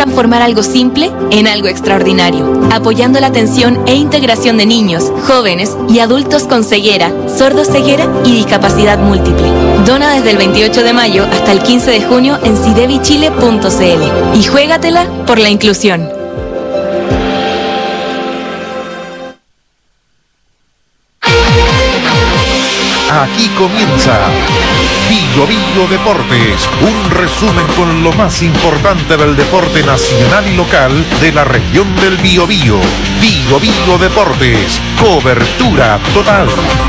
transformar algo simple en algo extraordinario, apoyando la atención e integración de niños, jóvenes y adultos con ceguera, sordoceguera y discapacidad múltiple. Dona desde el 28 de mayo hasta el 15 de junio en sidevichile.cl y juégatela por la inclusión. Aquí comienza Bio Bio Deportes, un resumen con lo más importante del deporte nacional y local de la región del Biobío. Bio Bio Deportes, cobertura total.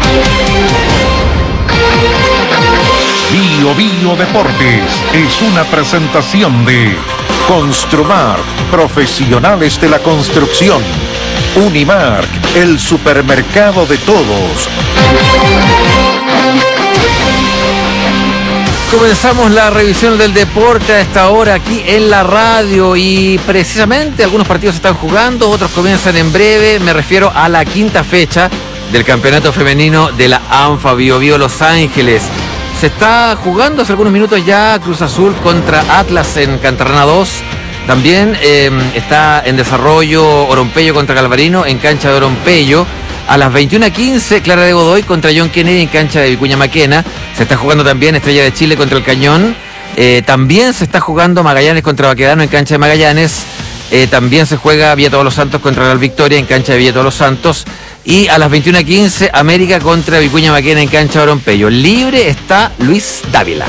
Bio Bio Deportes es una presentación de Construmark, profesionales de la construcción. Unimark, el supermercado de todos. Comenzamos la revisión del deporte a esta hora aquí en la radio y precisamente algunos partidos se están jugando, otros comienzan en breve. Me refiero a la quinta fecha del campeonato femenino de la ANFA Biobío Los Ángeles. Se está jugando hace algunos minutos ya Cruz Azul contra Atlas en Cantarrana 2. También está en desarrollo Oropello contra Galvarino en cancha de Oropello. A las 21:15, Clara de Godoy contra John Kennedy en cancha de Vicuña Maquena. Se está jugando también Estrella de Chile contra el Cañón. También se está jugando Magallanes contra Baquedano en cancha de Magallanes. También se juega Villa Todos los Santos contra Real Victoria en cancha de Villa Todos los Santos. Y a las 21:15, América contra Vicuña Maquena en cancha de Oropello. Libre está Luis Dávila.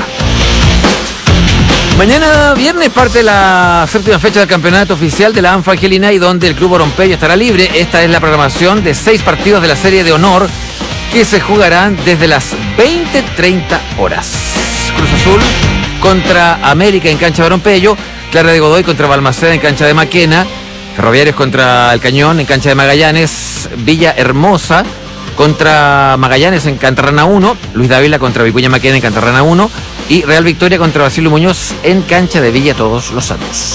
Mañana viernes parte la séptima fecha del campeonato oficial de la ANFA Angelina y donde el Club Oropello estará libre. Esta es la programación de 6 partidos de la serie de honor que se jugarán desde las 20:30 horas. Cruz Azul contra América en cancha de Oropello, Clara de Godoy contra Balmaceda en cancha de Maquena, Ferroviarios contra el Cañón en cancha de Magallanes, Villa Hermosa contra Magallanes en Cantarrana 1, Luis Dávila contra Vicuña Maquena en Cantarrana 1 y Real Victoria contra Basilio Muñoz en cancha de Villa Todos los Santos.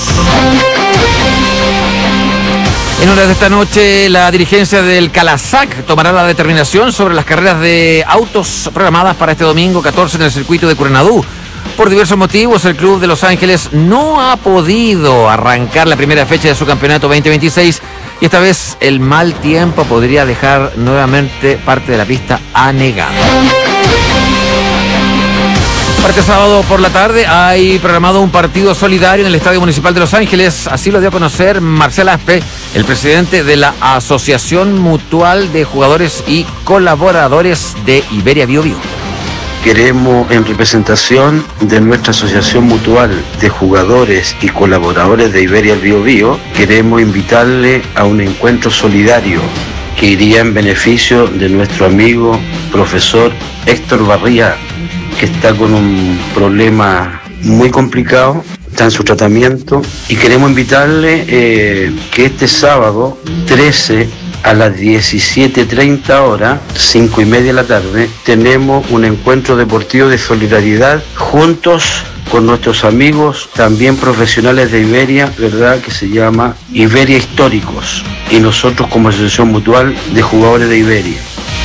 En horas de esta noche, la dirigencia del Calasac tomará la determinación sobre las carreras de autos programadas para este domingo 14 en el circuito de Curanadú. Por diversos motivos, el club de Los Ángeles no ha podido arrancar la primera fecha de su campeonato 2026 y esta vez el mal tiempo podría dejar nuevamente parte de la pista anegada. Para este sábado por la tarde hay programado un partido solidario en el Estadio Municipal de Los Ángeles. Así lo dio a conocer Marcial Aspe, el presidente de la Asociación Mutual de Jugadores y Colaboradores de Iberia Biobío. Queremos, en representación de nuestra Asociación Mutual de Jugadores y Colaboradores de Iberia Biobío, queremos invitarle a un encuentro solidario que iría en beneficio de nuestro amigo profesor Héctor Barría, que está con un problema muy complicado, está en su tratamiento, y queremos invitarle que este sábado 13 a las 17:30 horas, 5:30 de la tarde, tenemos un encuentro deportivo de solidaridad juntos con nuestros amigos también profesionales de Iberia, ¿verdad? Que se llama Iberia Históricos, y nosotros como Asociación Mutual de Jugadores de Iberia.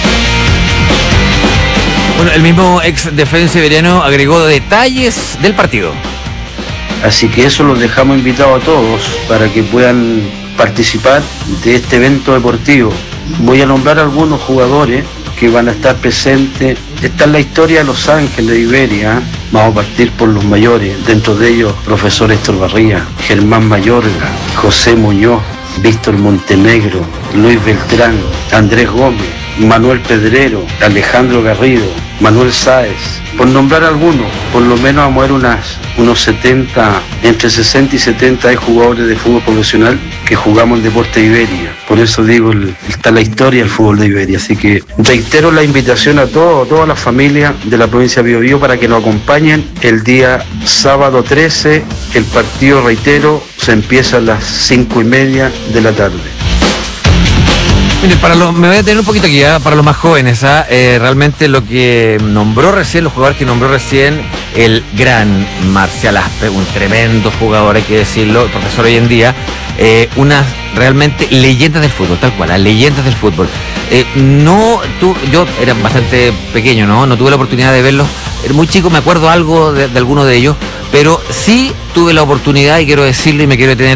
Bueno, el mismo ex defensa iberiano agregó detalles del partido. Así que eso los dejamos invitados a todos para que puedan participar de este evento deportivo. Voy a nombrar algunos jugadores que van a estar presentes. Esta es la historia de Los Ángeles de Iberia. Vamos a partir por los mayores, dentro de ellos profesor Héctor Barría, Germán Mayorga, José Muñoz, Víctor Montenegro, Luis Beltrán, Andrés Gómez, Manuel Pedrero, Alejandro Garrido, Manuel Sáez, por nombrar algunos. Por lo menos vamos a ver unos 70, entre 60 y 70 hay jugadores de fútbol profesional que jugamos en Deporte Iberia. Por eso digo, está la historia del fútbol de Iberia. Así que reitero la invitación a toda la familia de la provincia de Biobío para que nos acompañen el día sábado 13. El partido, reitero, se empieza a las 5:30 de la tarde. Mire, me voy a detener un poquito aquí, para los más jóvenes, realmente lo que nombró recién, los jugadores que nombró recién, el gran Marcial Aspe, un tremendo jugador, hay que decirlo, profesor hoy en día, unas realmente leyendas del fútbol, tal cual, leyendas del fútbol. Yo era bastante pequeño, no tuve la oportunidad de verlos, era muy chico, me acuerdo algo de alguno de ellos, pero sí tuve la oportunidad, y quiero decirlo y me quiero detener